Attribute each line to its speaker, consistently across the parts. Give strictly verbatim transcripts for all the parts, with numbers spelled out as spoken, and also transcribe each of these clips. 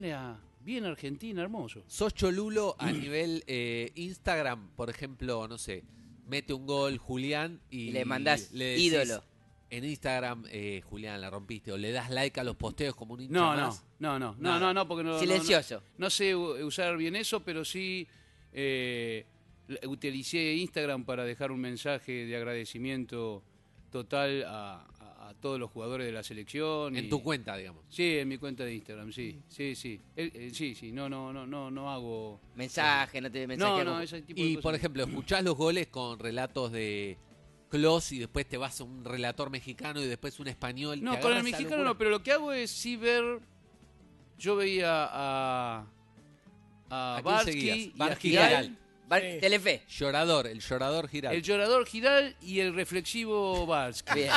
Speaker 1: bien Argentina, hermoso.
Speaker 2: ¿Sos cholulo a nivel eh, Instagram? Por ejemplo, no sé, mete un gol Julián y,
Speaker 3: Y le mandás
Speaker 2: le decís,
Speaker 3: ídolo.
Speaker 2: En Instagram, eh, Julián, la rompiste. O le das like a los posteos como un hincha
Speaker 1: No,
Speaker 2: más.
Speaker 1: no, no, no,
Speaker 2: Nada.
Speaker 1: no, no, no, porque no.
Speaker 3: Silencioso.
Speaker 1: No, no, no sé usar bien eso, pero sí eh, utilicé Instagram para dejar un mensaje de agradecimiento total a, a, a todos los jugadores de la selección.
Speaker 2: En
Speaker 1: y,
Speaker 2: tu cuenta, digamos.
Speaker 1: Sí, en mi cuenta de Instagram, sí, sí, sí. El, el, sí, sí, no, no, no, no, no hago
Speaker 3: Mensaje, no te
Speaker 1: No,
Speaker 3: mensaje.
Speaker 1: no, ese tipo de
Speaker 2: Y,
Speaker 1: cosas.
Speaker 2: por ejemplo, escuchás los goles con relatos de Clos y después te vas a un relator mexicano y después un español.
Speaker 1: No,
Speaker 2: ¿Te
Speaker 1: con el
Speaker 2: agarra esa
Speaker 1: mexicano
Speaker 2: locura?
Speaker 1: no, pero lo que hago es sí ver. Yo veía a. A,
Speaker 2: ¿A quién
Speaker 1: Barsky
Speaker 2: seguías?
Speaker 1: y a
Speaker 2: Barsky
Speaker 1: Giral,
Speaker 2: Giral.
Speaker 3: Bar-
Speaker 4: Sí.
Speaker 3: Telefe.
Speaker 2: Llorador, el llorador Giral.
Speaker 1: el llorador Giral y el reflexivo Barsky.
Speaker 3: Bien.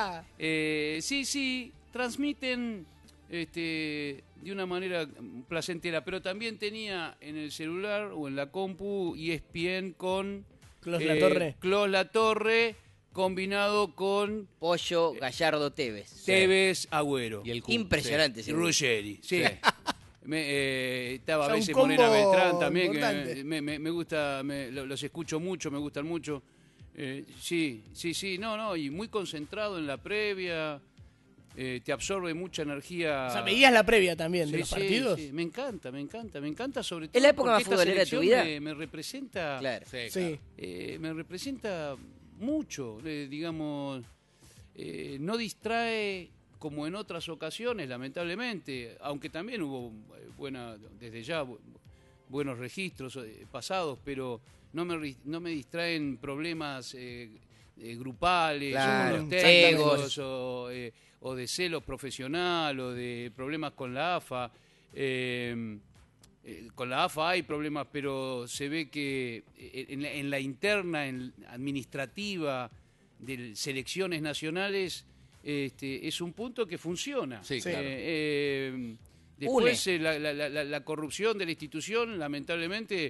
Speaker 1: Eh, sí, sí, transmiten este, de una manera placentera, pero también tenía en el celular o en la compu E S P N con
Speaker 4: Clos
Speaker 1: eh,
Speaker 4: Latorre.
Speaker 1: Clos Latorre combinado con
Speaker 3: Pollo, Gallardo, Tevez.
Speaker 1: Tevez Agüero
Speaker 2: Y el Kun,
Speaker 3: Impresionante.
Speaker 1: y
Speaker 3: ese
Speaker 1: Ruggeri. Sí.
Speaker 2: Sí.
Speaker 1: Me, eh, estaba
Speaker 4: O
Speaker 1: a
Speaker 4: sea, un
Speaker 1: veces
Speaker 4: combo
Speaker 1: Morena Beltrán también, que
Speaker 4: importante.
Speaker 1: me, me, me gusta, me, lo- los escucho mucho, me gustan mucho. Eh, sí, sí, sí, no, no, y muy concentrado en la previa, eh, te absorbe mucha energía.
Speaker 4: O sea, veías la previa también de
Speaker 1: Sí,
Speaker 4: los
Speaker 1: sí,
Speaker 4: partidos.
Speaker 1: sí, me encanta, me encanta, me encanta sobre todo.
Speaker 3: ¿Es la época
Speaker 1: porque
Speaker 3: más
Speaker 1: esta
Speaker 3: futbolera de tu
Speaker 1: selección
Speaker 3: vida?
Speaker 1: Me, me representa,
Speaker 3: Claro.
Speaker 2: Sí,
Speaker 4: Sí.
Speaker 2: claro.
Speaker 1: eh, me representa mucho, eh, digamos, eh, no distrae como en otras ocasiones, lamentablemente, aunque también hubo eh, buena, desde ya bu- buenos registros eh, pasados, pero no me, ri- no me distraen problemas eh, eh, grupales,
Speaker 3: Claro,
Speaker 1: o con los técnicos,
Speaker 3: egos.
Speaker 1: o, eh, o de celos profesional, o de problemas con la A F A. Eh, eh, con la A F A hay problemas, pero se ve que eh, en la, en la interna, en administrativa de selecciones nacionales, este, es un punto que funciona.
Speaker 2: Sí,
Speaker 1: Eh,
Speaker 2: claro.
Speaker 1: eh, después eh, la, la- la- la corrupción de la institución, lamentablemente,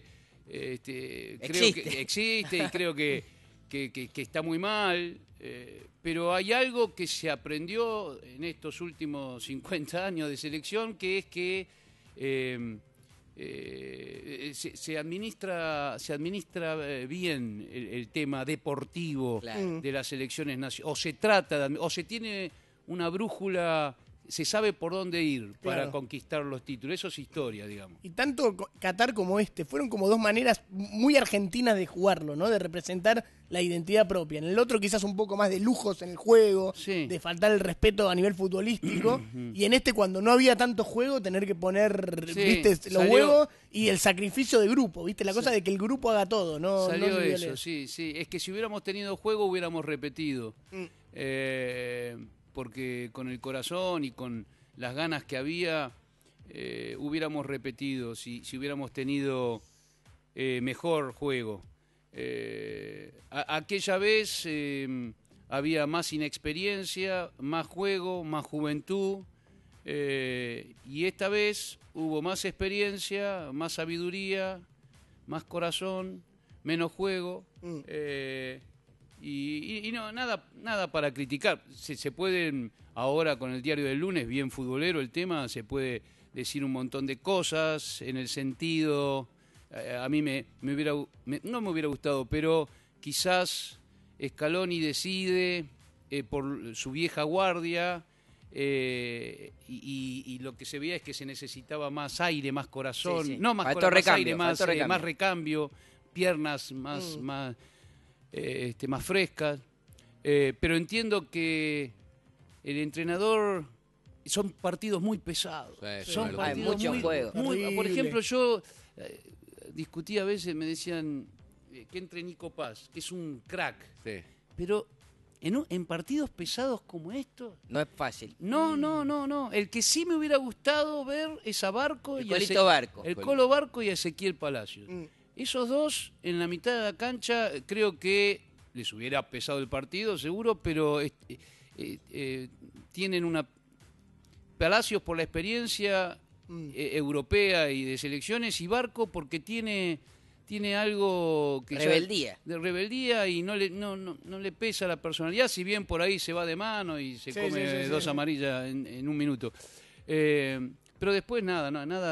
Speaker 1: este, creo
Speaker 3: Existe.
Speaker 1: que existe y creo que, que- que- que está muy mal. eh, pero hay algo que se aprendió en estos últimos cincuenta años de selección, que es que eh, eh, se, se administra se administra eh, bien el, el tema deportivo
Speaker 3: Claro.
Speaker 1: de las selecciones nacionales, o se trata de admi- o se tiene una brújula, se sabe por dónde ir para
Speaker 4: Claro.
Speaker 1: conquistar los títulos. Eso es historia, digamos.
Speaker 4: Y tanto co- Qatar como este fueron como dos maneras muy argentinas de jugarlo, ¿no? De representar la identidad propia. En el otro quizás un poco más de lujos en el juego,
Speaker 1: Sí.
Speaker 4: de faltar el respeto a nivel futbolístico. Y en este, cuando no había tanto juego, tener que poner,
Speaker 1: Sí,
Speaker 4: viste, los
Speaker 1: salió-
Speaker 4: huevos y el sacrificio de grupo, viste, la cosa de que el grupo haga todo, ¿no?
Speaker 1: Salió
Speaker 4: no
Speaker 1: eso,
Speaker 4: individuales.
Speaker 1: sí, sí. Es que si hubiéramos tenido juego hubiéramos repetido.
Speaker 4: Mm.
Speaker 1: Eh, porque con el corazón y con las ganas que había, eh, hubiéramos repetido si, si hubiéramos tenido eh, mejor juego. Eh, a- aquella vez eh, había más inexperiencia, más juego, más juventud, eh, y esta vez hubo más experiencia, más sabiduría, más corazón, menos juego.
Speaker 4: Mm.
Speaker 1: eh, y, y- y no, nada, nada para criticar. Se, se pueden, ahora con el diario del lunes, bien futbolero el tema, se puede decir un montón de cosas en el sentido, eh, a mí me, me hubiera, gu- me- no me hubiera gustado, pero quizás Scaloni decide eh, por su vieja guardia, eh, y, y- y lo que se veía es que se necesitaba más aire, más corazón,
Speaker 3: Sí, sí.
Speaker 1: no más,
Speaker 3: Faltó
Speaker 1: cora- más
Speaker 3: recambio,
Speaker 1: aire, más,
Speaker 3: faltó
Speaker 1: eh,
Speaker 3: recambio.
Speaker 1: más recambio, piernas más,
Speaker 4: Mm.
Speaker 1: más, eh, este, más frescas. Eh, pero entiendo que el entrenador, son partidos muy pesados.
Speaker 2: Sí, sí,
Speaker 1: son
Speaker 2: hay
Speaker 1: partidos
Speaker 3: mucho
Speaker 1: muy,
Speaker 3: juego.
Speaker 1: muy- por
Speaker 4: Terrible.
Speaker 1: ejemplo, yo eh, discutía a veces, me decían eh, que entre Nico Paz, que es un crack,
Speaker 2: Sí.
Speaker 1: pero en, un- en partidos pesados como estos,
Speaker 3: No es fácil.
Speaker 1: no, no, no, no. El que sí me hubiera gustado ver es a Barco
Speaker 3: El
Speaker 1: y a
Speaker 3: Colito
Speaker 1: Eze-
Speaker 3: Barco.
Speaker 1: El Colo Barco y a Ezequiel Palacios.
Speaker 4: Mm.
Speaker 1: Esos dos en la mitad de la cancha, eh, creo que les hubiera pesado el partido, seguro, pero eh, eh, eh, tienen una... Palacios por la experiencia
Speaker 4: Mm.
Speaker 1: eh, europea y de selecciones, y Barco porque tiene, tiene algo que ya-
Speaker 3: Rebeldía.
Speaker 1: de rebeldía y no le, no, no, no le pesa la personalidad, si bien por ahí se va de mano y se
Speaker 4: Sí,
Speaker 1: come
Speaker 4: sí, sí, sí,
Speaker 1: dos
Speaker 4: sí.
Speaker 1: amarillas en, en un minuto. Eh, Pero después nada, no, nada